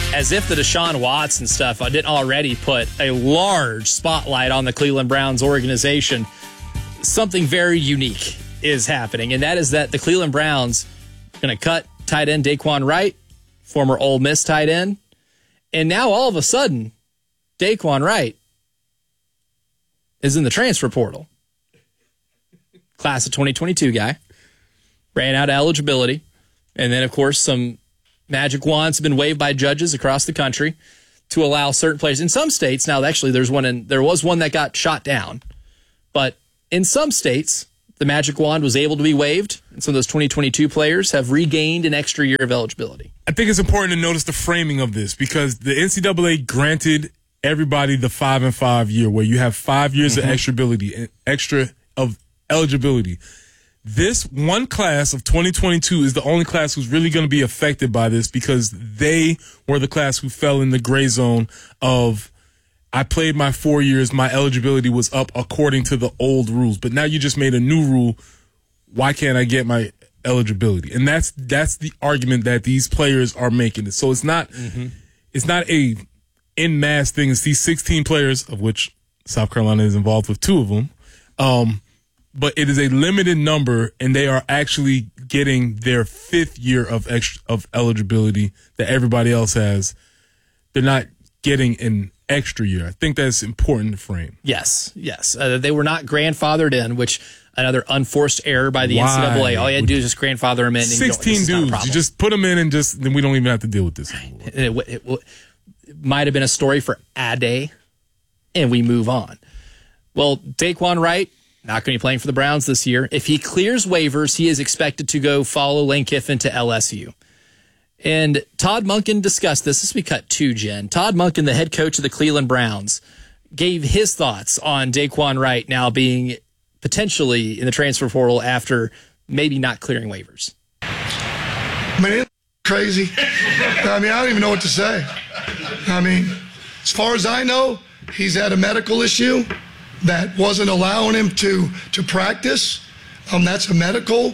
as if the Deshaun Watson stuff didn't already put a large spotlight on the Cleveland Browns organization, something very unique is happening, and that is that the Cleveland Browns are going to cut tight end Daquan Wright, former Ole Miss tight end, and now all of a sudden, Daquan Wright is in the transfer portal. Class of 2022 guy. Ran out of eligibility. And then, of course, some magic wands have been waved by judges across the country to allow certain players. In some states, now actually there was one that got shot down. But in some states, the magic wand was able to be waved, and some of those 2022 players have regained an extra year of eligibility. I think it's important to notice the framing of this because the NCAA granted everybody the 5-and-5 year where you have 5 years of extra of eligibility. This one class of 2022 is the only class who's really going to be affected by this because they were the class who fell in the gray zone of I played my 4 years, my eligibility was up according to the old rules. But now you just made a new rule. Why can't I get my eligibility? And that's the argument that these players are making. So it's not a en masse thing. It's these 16 players, of which South Carolina is involved with 2 of them. But it is a limited number, and they are actually getting their 5th year of eligibility that everybody else has. They're not getting an extra year. I think that's important to frame. Yes. They were not grandfathered in, which another unforced error by the NCAA. All you had to do is just grandfather them in. 16 dudes. You just put them in and then we don't even have to deal with this anymore. It might have been a story for a day, and we move on. Well, Daquan Wright, not going to be playing for the Browns this year. If he clears waivers, he is expected to go follow Lane Kiffin to LSU. And Todd Monken discussed this. This will be cut 2, Jen. Todd Monken, the head coach of the Cleveland Browns, gave his thoughts on Daquan Wright now being potentially in the transfer portal after maybe not clearing waivers. I mean, it's crazy. I don't even know what to say. As far as I know, he's had a medical issue that wasn't allowing him to practice. That's a medical,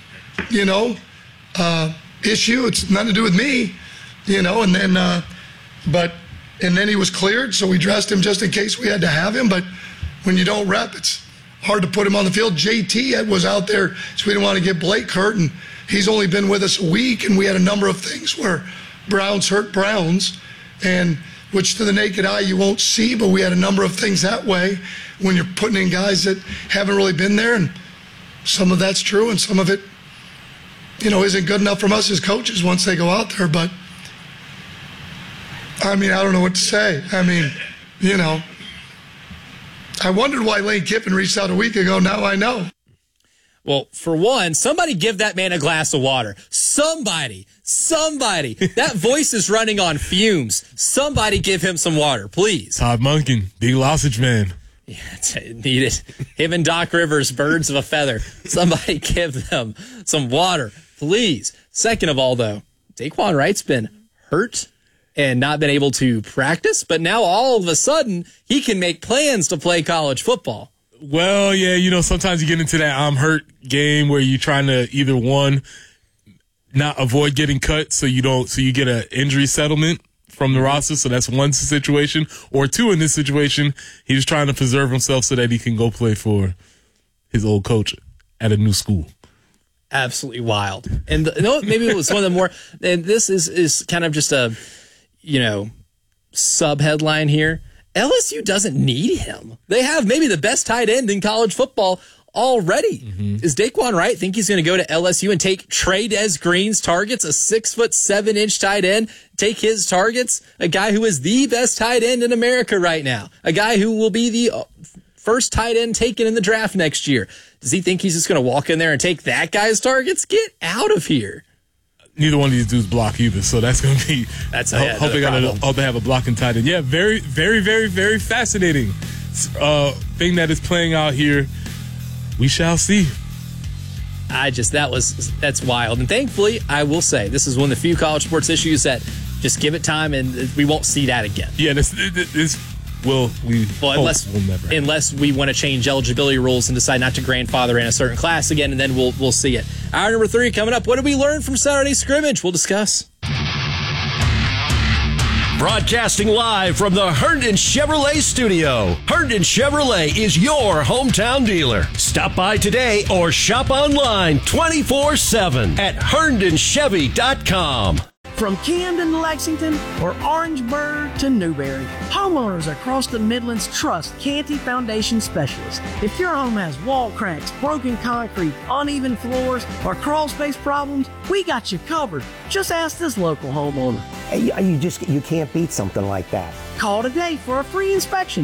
issue. It's nothing to do with me, and then he was cleared, so we dressed him just in case we had to have him. But when you don't rep, it's hard to put him on the field. JT was out there, so we didn't want to get Blake hurt, and he's only been with us a week, and we had a number of things where Browns hurt Browns, and which to the naked eye you won't see, but we had a number of things that way when you're putting in guys that haven't really been there, and some of that's true, and some of it isn't good enough from us as coaches once they go out there. But, I don't know what to say. I wondered why Lane Kiffin reached out a week ago. Now I know. Well, for one, somebody give that man a glass of water. Somebody. That voice is running on fumes. Somebody give him some water, please. Todd Monken, big sausage man. Yeah, need it. Him and Doc Rivers, birds of a feather. Somebody give them some water, please. Second of all, though, Daquan Wright's been hurt and not been able to practice, but now all of a sudden he can make plans to play college football. Well, yeah, sometimes you get into that I'm hurt game where you're trying to either one, not avoid getting cut so you get an injury settlement from the roster, so that's one situation. Or 2, in this situation, he's trying to preserve himself so that he can go play for his old coach at a new school. Absolutely wild. And maybe it was one of the more, and this is kind of just a, sub-headline here. LSU doesn't need him. They have maybe the best tight end in college football already. Is Daquan Wright think he's going to go to LSU and take Trey Des Green's targets, a 6'7" tight end, take his targets? A guy who is the best tight end in America right now. A guy who will be the first tight end taken in the draft next year. Does he think he's just going to walk in there and take that guy's targets? Get out of here. Neither one of these dudes block either, so that's going to be. Hope they have a blocking tight end. Yeah, very, very, very, very fascinating thing that is playing out here. We shall see. That's wild. And thankfully, I will say, this is one of the few college sports issues that just give it time and we won't see that again. Yeah, unless we want to change eligibility rules and decide not to grandfather in a certain class again, and then we'll see it. Hour number 3 coming up. What did we learn from Saturday scrimmage? We'll discuss. Broadcasting live from the Herndon Chevrolet studio. Herndon Chevrolet is your hometown dealer. Stop by today or shop online 24/7 at HerndonChevy.com. From Camden to Lexington or Orangeburg to Newberry, homeowners across the Midlands trust Canty Foundation Specialists. If your home has wall cracks, broken concrete, uneven floors, or crawl space problems, we got you covered. Just ask this local homeowner. You can't beat something like that. Call today for a free inspection,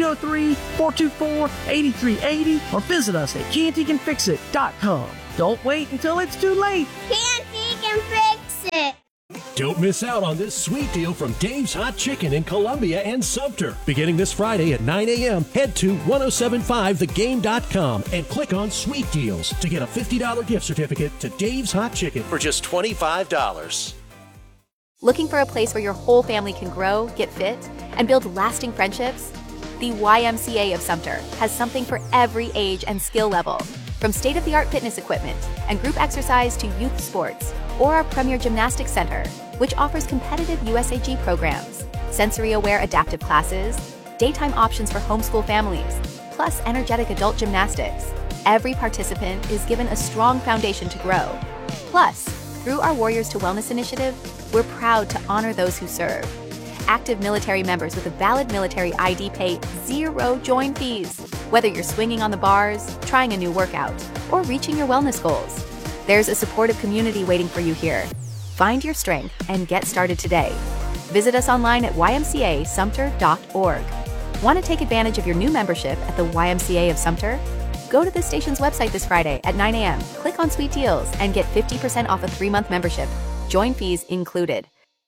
803-424-8380, or visit us at CantyCanFixIt.com. Don't wait until it's too late. Canty can fix it. Don't miss out on this sweet deal from Dave's Hot Chicken in Columbia and Sumter. Beginning this Friday at 9 a.m., head to 1075thegame.com and click on Sweet Deals to get a $50 gift certificate to Dave's Hot Chicken for just $25. Looking for a place where your whole family can grow, get fit, and build lasting friendships? The YMCA of Sumter has something for every age and skill level. From state-of-the-art fitness equipment and group exercise to youth sports, or our premier gymnastics center, which offers competitive USAG programs, sensory-aware adaptive classes, daytime options for homeschool families, plus energetic adult gymnastics. Every participant is given a strong foundation to grow. Plus, through our Warriors to Wellness initiative, we're proud to honor those who serve. Active military members with a valid military ID pay 0 join fees, whether you're swinging on the bars, trying a new workout, or reaching your wellness goals. There's a supportive community waiting for you here. Find your strength and get started today. Visit us online at ymcasumter.org. Want to take advantage of your new membership at the YMCA of Sumter? Go to the station's website this Friday at 9 a.m., click on Sweet Deals, and get 50% off a 3-month membership. Join fees included.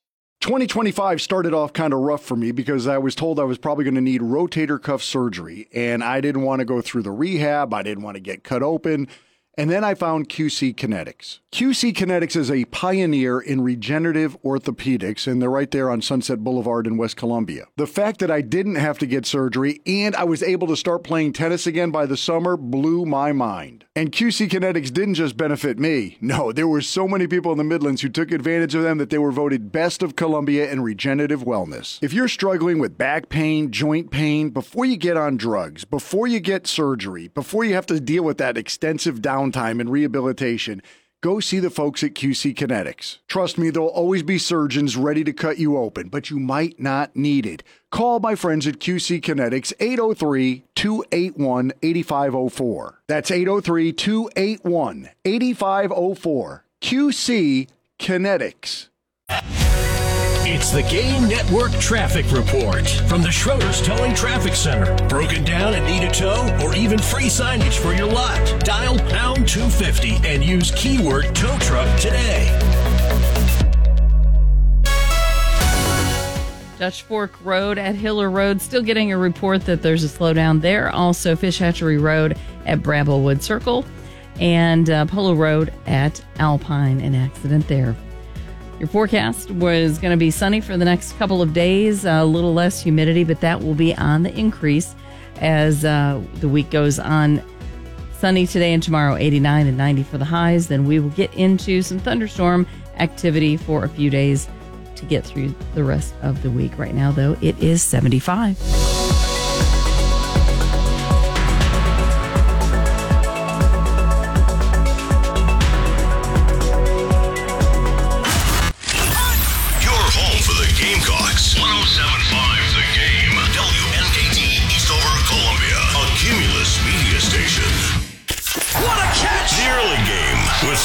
2025 started off kind of rough for me because I was told I was probably going to need rotator cuff surgery, and I didn't want to go through the rehab. I didn't want to get cut open. And then I found QC Kinetics. QC Kinetics is a pioneer in regenerative orthopedics, and they're right there on Sunset Boulevard in West Columbia. The fact that I didn't have to get surgery and I was able to start playing tennis again by the summer blew my mind. And QC Kinetics didn't just benefit me. No, there were so many people in the Midlands who took advantage of them that they were voted Best of Columbia in regenerative wellness. If you're struggling with back pain, joint pain, before you get on drugs, before you get surgery, before you have to deal with that extensive downtime and rehabilitation, go see the folks at QC Kinetics. Trust me, there'll always be surgeons ready to cut you open, but you might not need it. Call my friends at QC Kinetics, 803-281-8504. That's 803-281-8504. QC Kinetics. It's the Game Network Traffic Report from the Schroeder's Towing Traffic Center. Broken down and need a tow or even free signage for your lot? Dial pound 250 and use keyword tow truck today. Dutch Fork Road at Hiller Road, still getting a report that there's a slowdown there. Also, Fish Hatchery Road at Bramblewood Circle and Polo Road at Alpine, an accident there. Your forecast was going to be sunny for the next couple of days, a little less humidity, but that will be on the increase as the week goes on. Sunny today and tomorrow, 89 and 90 for the highs. Then we will get into some thunderstorm activity for a few days to get through the rest of the week. Right now, though, it is 75. Your home for the Gamecocks. 107.5